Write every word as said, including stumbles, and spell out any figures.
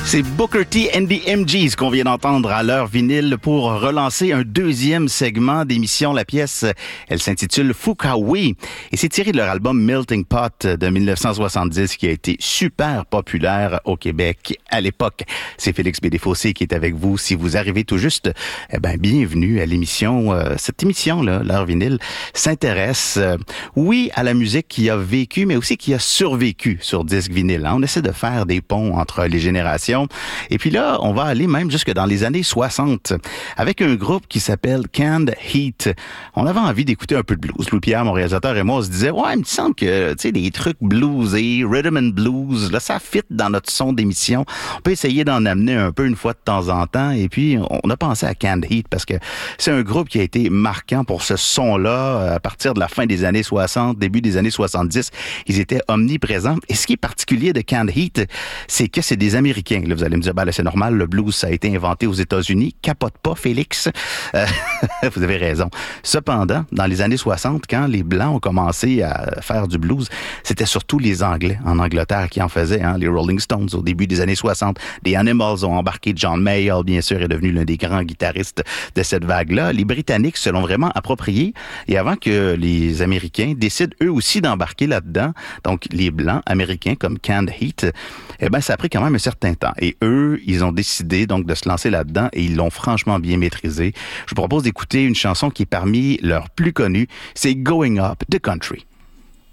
C'est Booker T and the M Gs qu'on vient d'entendre à l'heure vinyle pour relancer un deuxième segment d'émission. La pièce, elle s'intitule Fukawi et c'est tiré de leur album Melting Pot de dix-neuf cent soixante-dix qui a été super populaire au Québec à l'époque. C'est Félix Bédéfossé qui est avec vous. Si vous arrivez tout juste, eh ben, bienvenue à l'émission. Euh, cette émission-là, l'heure vinyle, s'intéresse, euh, oui, à la musique qui a vécu, mais aussi qui a survécu sur disque vinyle. Hein. On essaie de faire des ponts entre les générations. Et puis là, on va aller même jusque dans les années soixante avec un groupe qui s'appelle Canned Heat. On avait envie d'écouter un peu de blues. Louis-Pierre, mon réalisateur, et moi, on se disait, ouais, il me semble que, tu sais, des trucs bluesés, rhythm and blues, là, ça fit dans notre son d'émission. On peut essayer d'en amener un peu une fois de temps en temps. Et puis, on a pensé à Canned Heat parce que c'est un groupe qui a été marquant pour ce son-là à partir de la fin des années soixante, début des années soixante-dix. Ils étaient omniprésents. Et ce qui est particulier de Canned Heat, c'est que c'est des Américains. Là, vous allez me dire, ben là, c'est normal, le blues, ça a été inventé aux États-Unis. Capote pas, Félix. Euh, vous avez raison. Cependant, dans les années soixante, quand les Blancs ont commencé à faire du blues, c'était surtout les Anglais en Angleterre qui en faisaient. Hein, les Rolling Stones, au début des années soixante. Les Animals ont embarqué. John Mayall, bien sûr, est devenu l'un des grands guitaristes de cette vague-là. Les Britanniques se l'ont vraiment approprié. Et avant que les Américains décident eux aussi d'embarquer là-dedans, donc les Blancs américains comme Canned Heat, eh ben, ça a pris quand même un certain temps. Et eux, ils ont décidé donc de se lancer là-dedans et ils l'ont franchement bien maîtrisé. Je vous propose d'écouter une chanson qui est parmi leurs plus connues. C'est Going Up the Country.